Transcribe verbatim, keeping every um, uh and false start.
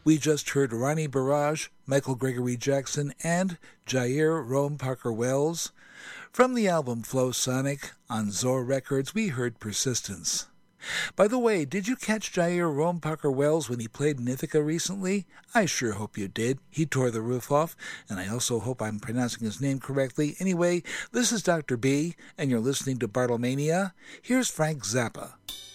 We just heard Ronnie Barrage, Michael Gregory Jackson, and Jair Rome Parker Wells. From the album Flow Sonic on Zor Records, we heard Persistence. By the way, did you catch Jair Rome Parker Wells when he played in Ithaca recently? I sure hope you did. He tore the roof off, and I also hope I'm pronouncing his name correctly. Anyway, this is Doctor B, and you're listening to Bartlemania. Here's Frank Zappa.